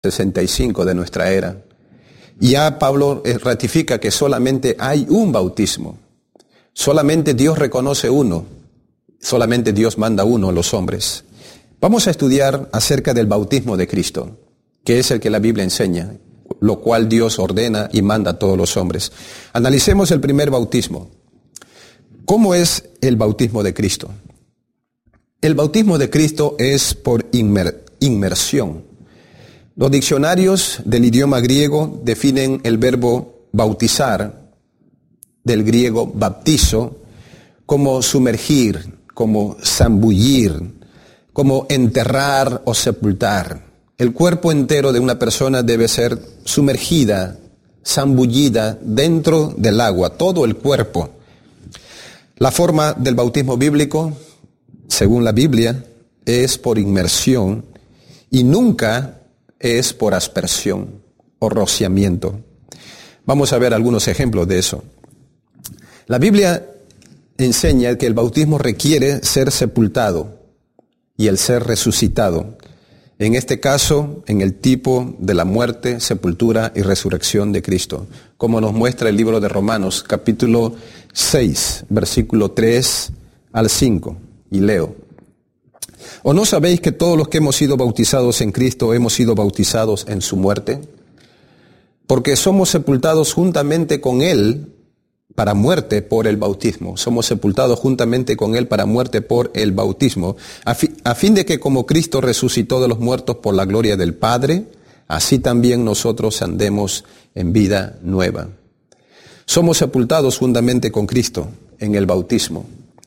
65 de nuestra era. Y ya Pablo ratifica que solamente hay un bautismo. Solamente Dios reconoce uno. Solamente Dios manda uno a los hombres. Vamos a estudiar acerca del bautismo de Cristo, que es el que la Biblia enseña, lo cual Dios ordena y manda a todos los hombres. Analicemos el primer bautismo. ¿Cómo es el bautismo de Cristo? El bautismo de Cristo es por inmersión. Los diccionarios del idioma griego definen el verbo bautizar, del griego baptizo, como sumergir, como zambullir, como enterrar o sepultar. El cuerpo entero de una persona debe ser sumergida, zambullida dentro del agua, todo el cuerpo. La forma del bautismo bíblico, según la Biblia, es por inmersión y nunca es por aspersión o rociamiento. Vamos a ver algunos ejemplos de eso. La Biblia enseña que el bautismo requiere ser sepultado y el ser resucitado. En este caso, en el tipo de la muerte, sepultura y resurrección de Cristo, como nos muestra el libro de Romanos, capítulo 6, versículo 3 al 5, y leo. ¿O no sabéis que todos los que hemos sido bautizados en Cristo hemos sido bautizados en su muerte? Porque somos sepultados juntamente con Él para muerte por el bautismo. Somos sepultados juntamente con Él para muerte por el bautismo, a fin de que como Cristo resucitó de los muertos por la gloria del Padre, así también nosotros andemos en vida nueva. Somos sepultados juntamente con Cristo en el bautismo.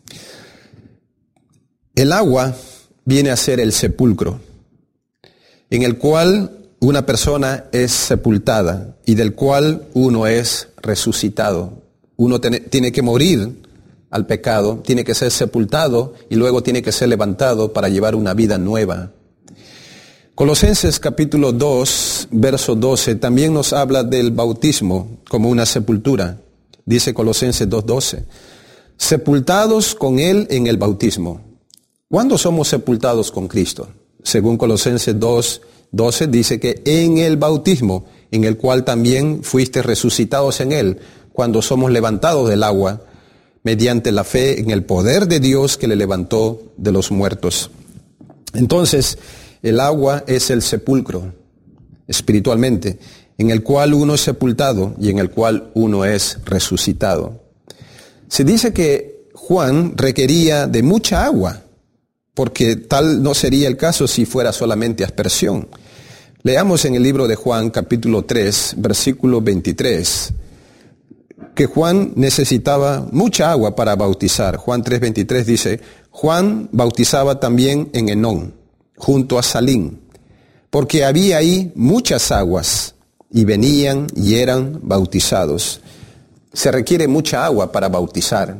El agua viene a ser el sepulcro, en el cual una persona es sepultada y del cual uno es resucitado. Uno tiene que morir al pecado, tiene que ser sepultado y luego tiene que ser levantado para llevar una vida nueva. Colosenses capítulo 2, verso 12, también nos habla del bautismo como una sepultura. Dice Colosenses 2:12, sepultados con Él en el bautismo. ¿Cuándo somos sepultados con Cristo? Según Colosenses 2:12 dice que en el bautismo, en el cual también fuiste resucitados en Él, cuando somos levantados del agua, mediante la fe en el poder de Dios que le levantó de los muertos. Entonces, el agua es el sepulcro, espiritualmente, en el cual uno es sepultado y en el cual uno es resucitado. Se dice que Juan requería de mucha agua, porque tal no sería el caso si fuera solamente aspersión. Leamos en el libro de Juan, capítulo 3, versículo 23, que Juan necesitaba mucha agua para bautizar. Juan 3:23 dice, Juan bautizaba también en Enón, junto a Salín, porque había ahí muchas aguas, y venían y eran bautizados. Se requiere mucha agua para bautizar.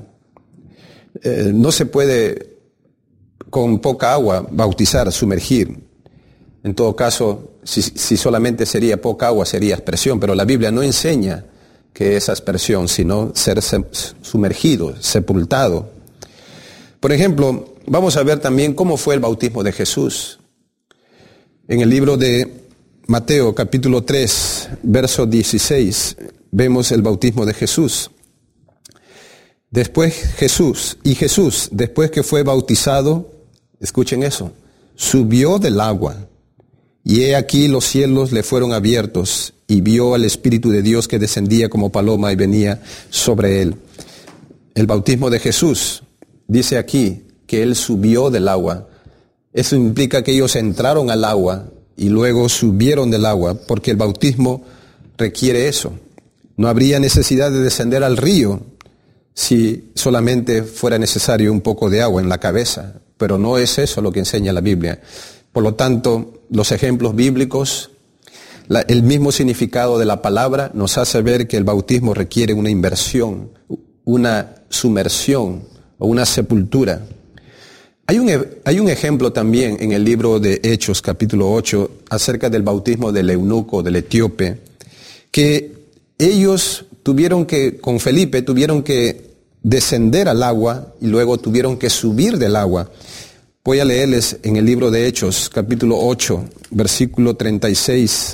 No se puede con poca agua bautizar, sumergir. En todo caso, si solamente sería poca agua, sería aspersión, pero la Biblia no enseña que es aspersión, sino ser sumergido, sepultado. Por ejemplo, vamos a ver también cómo fue el bautismo de Jesús. En el libro de Mateo, capítulo 3, verso 16, vemos el bautismo de Jesús. Después Jesús, después que fue bautizado, escuchen eso, subió del agua, y he aquí los cielos le fueron abiertos, y vio al Espíritu de Dios que descendía como paloma y venía sobre él. El bautismo de Jesús, dice aquí que él subió del agua. Eso implica que ellos entraron al agua y luego subieron del agua, porque el bautismo requiere eso. No habría necesidad de descender al río si solamente fuera necesario un poco de agua en la cabeza, pero no es eso lo que enseña la Biblia. Por lo tanto, los ejemplos bíblicos, el mismo significado de la palabra nos hace ver que el bautismo requiere una inmersión, una sumersión o una sepultura. Hay un ejemplo también en el libro de Hechos, capítulo 8, acerca del bautismo del eunuco, del etíope, que ellos con Felipe tuvieron que descender al agua y luego tuvieron que subir del agua. Voy a leerles en el libro de Hechos, capítulo 8, versículo 36